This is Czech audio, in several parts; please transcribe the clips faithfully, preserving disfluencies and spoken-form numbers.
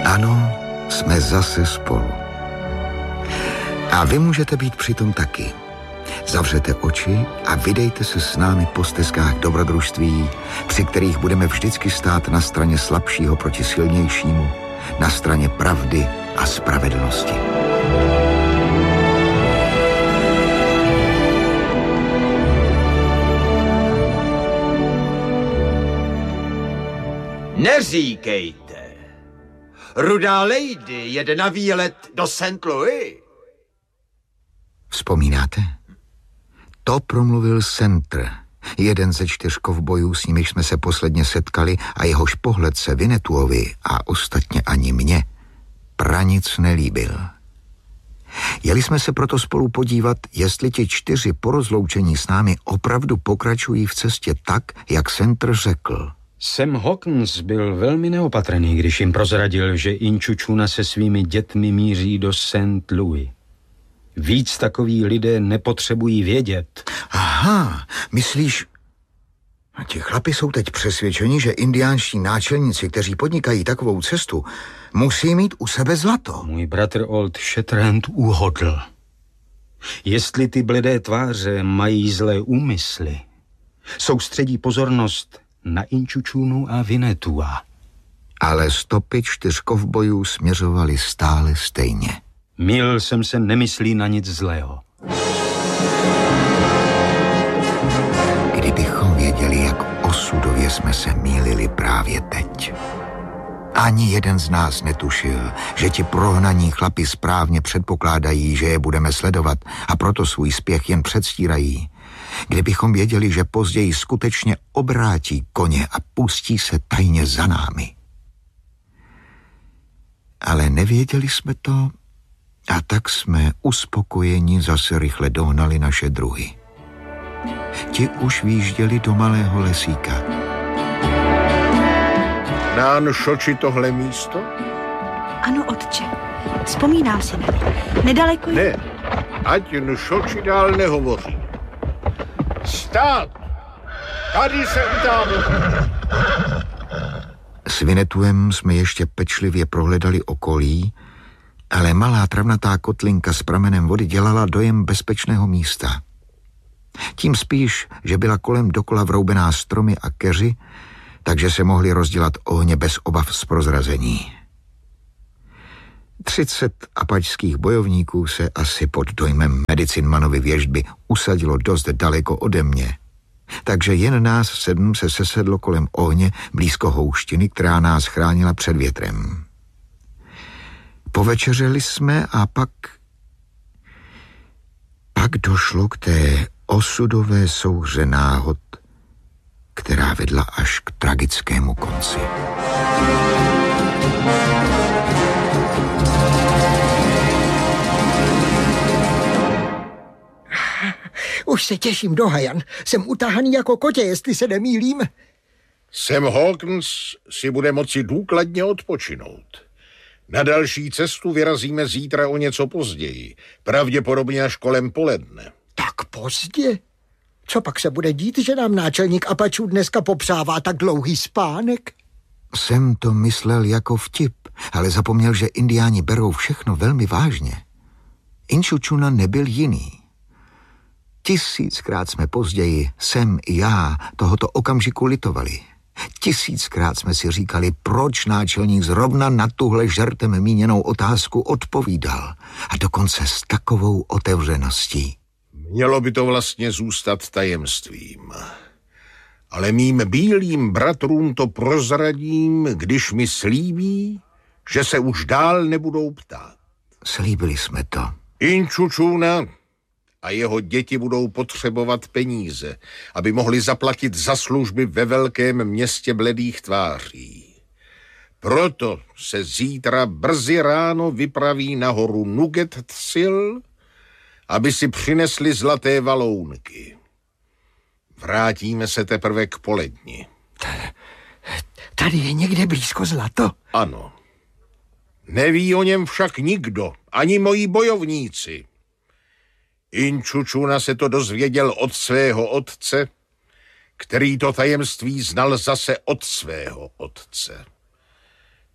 Ano, jsme zase spolu. A vy můžete být přitom taky. Zavřete oči a vydejte se s námi po stezkách dobrodružství, při kterých budeme vždycky stát na straně slabšího proti silnějšímu, na straně pravdy a spravedlnosti. Neříkejte. Rudá lady jede na výlet do Saint Louis. Vzpomínáte? To promluvil Centr, jeden ze čtyř kovbojů, s nimiž jsme se posledně setkali a jehož pohled se Vinetuovi a ostatně ani mně pranic nelíbil. Jeli jsme se proto spolu podívat, jestli ti čtyři po rozloučení s námi opravdu pokračují v cestě tak, jak Centr řekl. Sam Hawkins byl velmi neopatrný, když jim prozradil, že Inčučuna se svými dětmi míří do Saint Louis. Víc takoví lidé nepotřebují vědět. Aha, myslíš... Ti chlapi jsou teď přesvědčeni, že indiánští náčelníci, kteří podnikají takovou cestu, musí mít u sebe zlato. Můj bratr Old Shatterhand uhodl. Jestli ty bledé tváře mají zlé úmysly, soustředí pozornost na Inčučunu a Vinetua. Ale stopy čtyř kovbojů směřovaly stále stejně. Mýlil jsem se, nemyslí na nic zlého. Kdybychom věděli, jak osudově jsme se mýlili právě teď. Ani jeden z nás netušil, že ti prohnaní chlapi správně předpokládají, že je budeme sledovat a proto svůj spěch jen předstírají. Kdybychom věděli, že později skutečně obrátí koně a pustí se tajně za námi. Ale nevěděli jsme to a tak jsme uspokojeni zase rychle dohnali naše druhy. Ti už výjížděli do malého lesíka. Nán šoči tohle místo? Ano, otče. Vzpomínám si na ně. Nedaleko je... Ne, ať šoči dál nehovoří. Stát! Tady se utáhnu! S Vinetuem jsme ještě pečlivě prohledali okolí, ale malá travnatá kotlinka s pramenem vody dělala dojem bezpečného místa. Tím spíš, že byla kolem dokola vroubená stromy a keři, takže se mohli rozdělat ohně bez obav z prozrazení. Třicet apačských bojovníků se asi pod dojmem Medicinmanovy věštby usadilo dost daleko ode mě, takže jen nás sedm se sesedlo kolem ohně blízko houštiny, která nás chránila před větrem. Povečeřeli jsme a pak... Pak došlo k té osudové souhře náhod, která vedla až k tragickému konci. Už se těším do Hajan. Jsem utahaný jako kotě, jestli se nemýlím. Sam Hawkins si bude moci důkladně odpočinout. Na další cestu vyrazíme zítra o něco později, pravděpodobně až kolem poledne. Tak pozdě? Co pak se bude dít, že nám náčelník Apačů dneska popřává tak dlouhý spánek? Jsem to myslel jako vtip, ale zapomněl, že indiáni berou všechno velmi vážně. Inčučuna nebyl jiný. Tisíckrát jsme později, Sam i já, tohoto okamžiku litovali. Tisíckrát jsme si říkali, proč náčelník zrovna na tuhle žertem míněnou otázku odpovídal. A dokonce s takovou otevřeností. Mělo by to vlastně zůstat tajemstvím. Ale mým bílým bratrům to prozradím, když mi slíbí, že se už dál nebudou ptát. Slíbili jsme to. Inčučuna a jeho děti budou potřebovat peníze, aby mohli zaplatit za služby ve velkém městě bledých tváří. Proto se zítra brzy ráno vypraví nahoru Nuget Tsil, aby si přinesli zlaté valounky. Vrátíme se teprve k poledni. Tady je někde blízko zlato? Ano. Neví o něm však nikdo, ani moji bojovníci. Inčučuna se to dozvěděl od svého otce, který to tajemství znal zase od svého otce.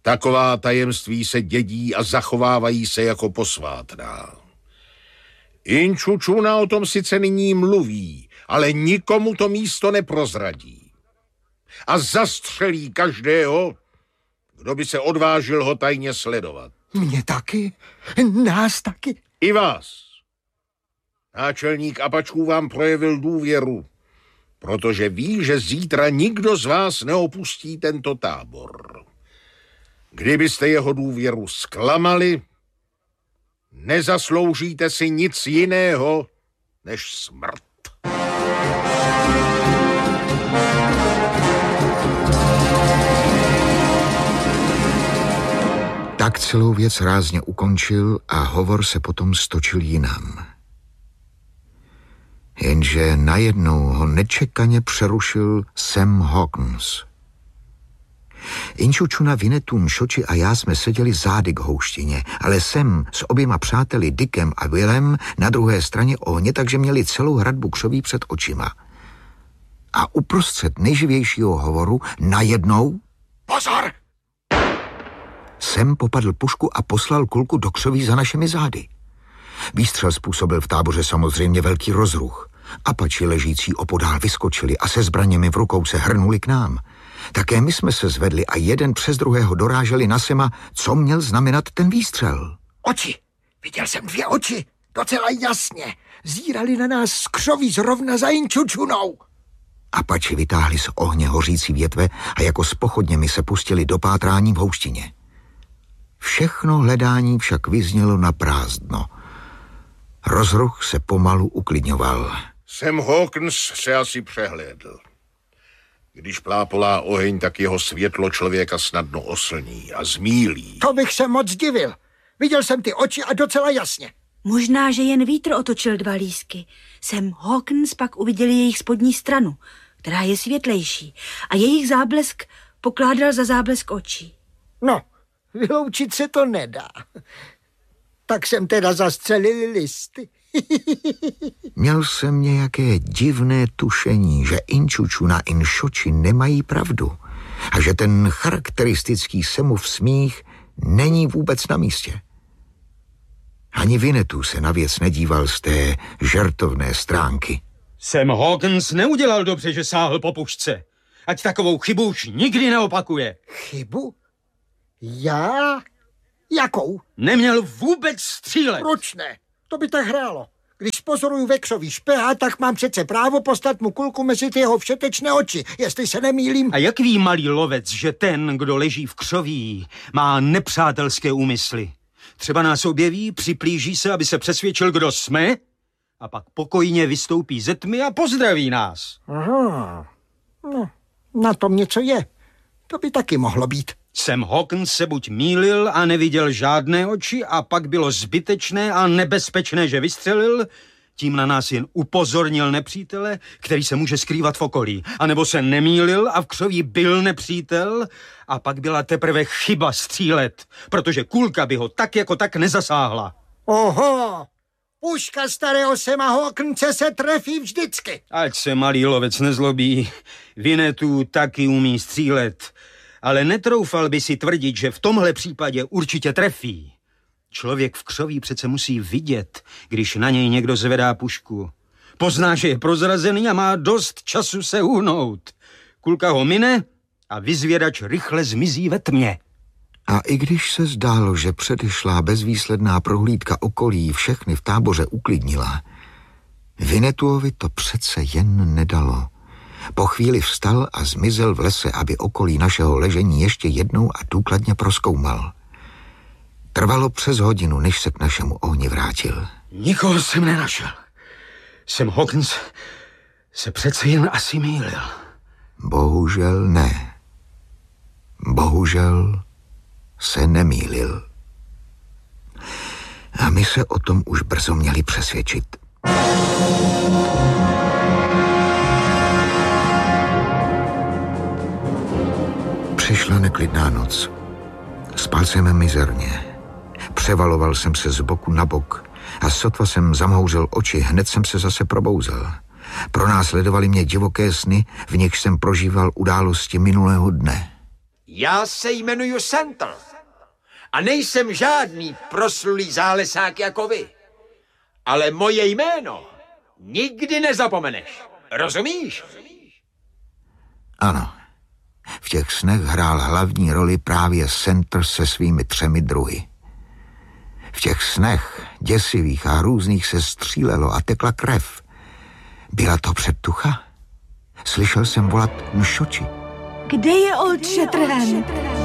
Taková tajemství se dědí a zachovávají se jako posvátná. Inčučuna o tom sice nyní mluví, ale nikomu to místo neprozradí. A zastřelí každého, kdo by se odvážil ho tajně sledovat. Mě taky, nás taky. I vás. Náčelník Apačů vám projevil důvěru, protože ví, že zítra nikdo z vás neopustí tento tábor. Kdybyste jeho důvěru zklamali, nezasloužíte si nic jiného než smrt. Tak celou věc rázně ukončil a hovor se potom stočil jinam. Jenže najednou ho nečekaně přerušil Sam Hawkins. Inčučuna, Vinetu, Mšoči a já jsme seděli zády k houštině, ale Sam s oběma přáteli Dickem a Willem na druhé straně ohně, takže měli celou hradbu křoví před očima. A uprostřed nejživějšího hovoru najednou... Pozor! Sam popadl pušku a poslal kulku do křoví za našimi zády. Výstřel způsobil v táboře samozřejmě velký rozruch. Apači ležící opodál vyskočili a se zbraněmi v rukou se hrnuli k nám. Také my jsme se zvedli a jeden přes druhého doráželi na Sema, co měl znamenat ten výstřel. Oči! Viděl jsem dvě oči, docela jasně. Zírali na nás z křoví zrovna za Inčučunou. Apači vytáhli z ohně hořící větve a jako s pochodněmi se pustili do pátrání v houštině. Všechno hledání však vyznělo na prázdno. Rozruch se pomalu uklidňoval. Sam Hawkins se asi přehlédl. Když plápolá oheň, tak jeho světlo člověka snadno oslní a zmílí. To bych se moc divil. Viděl jsem ty oči a docela jasně. Možná, že jen vítr otočil dva lísky. Sam Hawkins pak uviděl jejich spodní stranu, která je světlejší, a jejich záblesk pokládal za záblesk očí. No, vyloučit se to nedá. Tak jsem teda zastřelil listy. Měl jsem nějaké divné tušení, že Inčučuna a Mšoči nemají pravdu a že ten charakteristický Samův smích není vůbec na místě. Ani Vinetu se na věc nedíval z té žertovné stránky. Sam Hawkins neudělal dobře, že sáhl po pušce. Ať takovou chybu už nikdy neopakuje. Chybu? Já? Jakou? Neměl vůbec střílet. Proč ne? To by tak hrálo. Když pozoruju ve křoví špeha, tak mám přece právo poslat mu kulku mezi ty jeho všetečné oči, jestli se nemýlím. A jak ví malý lovec, že ten, kdo leží v křoví, má nepřátelské úmysly? Třeba nás objeví, připlíží se, aby se přesvědčil, kdo jsme, a pak pokojně vystoupí ze tmy a pozdraví nás. Aha. No, na tom něco je. To by taky mohlo být. Sam Hawkins se buď mýlil a neviděl žádné oči a pak bylo zbytečné a nebezpečné, že vystřelil, tím na nás jen upozornil nepřítele, který se může skrývat v okolí. A nebo se nemýlil a v křoví byl nepřítel a pak byla teprve chyba střílet, protože kulka by ho tak jako tak nezasáhla. Oho, puška starého Sama Hawkinse se trefí vždycky. Ať se malý lovec nezlobí, Vinetu taky umí střílet. Ale netroufal by si tvrdit, že v tomhle případě určitě trefí. Člověk v křoví přece musí vidět, když na něj někdo zvedá pušku. Pozná, že je prozrazený a má dost času se uhnout. Kulka ho mine a vyzvědač rychle zmizí ve tmě. A i když se zdálo, že předešlá bezvýsledná prohlídka okolí všechny v táboře uklidnila, Vinetuovi to přece jen nedalo. Po chvíli vstal a zmizel v lese, aby okolí našeho ležení ještě jednou a důkladně prozkoumal. Trvalo přes hodinu, než se k našemu ohni vrátil. Nikoho jsem nenašel. Sam Hawkins se přece jen asi mýlil. Bohužel ne. Bohužel se nemýlil. A my se o tom už brzo měli přesvědčit. Přišla neklidná noc. Spal jsem mizerně. Převaloval jsem se z boku na bok a sotva jsem zamhouřil oči, hned jsem se zase probouzel. Pronásledovaly mě divoké sny, v nichž jsem prožíval události minulého dne. Já se jmenuji Center a nejsem žádný proslulý zálesák jako vy. Ale moje jméno nikdy nezapomeneš. Rozumíš? Ano. V těch snech hrál hlavní roli právě Center se svými třemi druhy. V těch snech, děsivých a hrůzných, se střílelo a tekla krev. Byla to předtucha? Slyšel jsem volat Mšoči. Kde je Old Shatterhand?